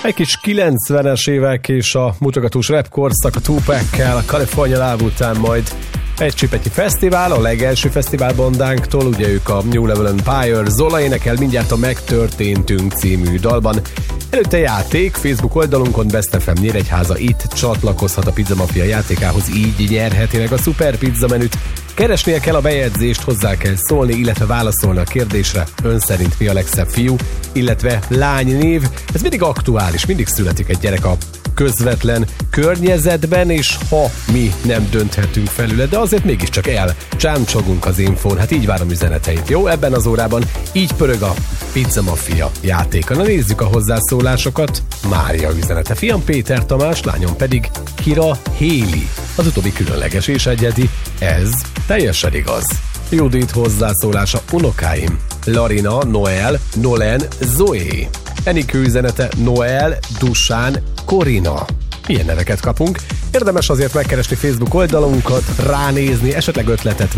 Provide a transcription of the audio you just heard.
Egy kis 90-es évek és a mutogatós rap korszak a Tupac-kel, a California Love után majd egy csipetnyi fesztivál, a legelső fesztiválbandánktól, ugye ők a New Level Empire, Zola énekel mindjárt a Megtörténtünk című dalban. Előtte játék, Facebook oldalunkon Best FM Nyíregyháza, itt csatlakozhat a Pizza Mafia játékához, így nyerheti meg a szuper pizza menüt. Keresnie kell a bejegyzést, hozzá kell szólni, illetve válaszolni a kérdésre, ön szerint mi a legszebb fiú, illetve lány név. Ez mindig aktuális, mindig születik egy gyerek a közvetlen környezetben, és ha mi nem dönthetünk felőle, de azért mégiscsak csámcsogunk az infón, hát így várom üzeneteit, jó? Ebben az órában így pörög a Pizza Mafia játéka. Na nézzük a hozzászólásokat. Mária üzenete. Fiam Péter Tamás, lányom pedig Kira Héli. Az utóbbi különleges és egyedi, ez teljesen igaz. Judit hozzászólása. Unokáim Larina, Noel, Nolen, Zoé. Enikő üzenete. Noel, Dusán, Korina. Ilyen neveket kapunk. Érdemes azért megkeresni Facebook oldalunkat, ránézni, esetleg ötletet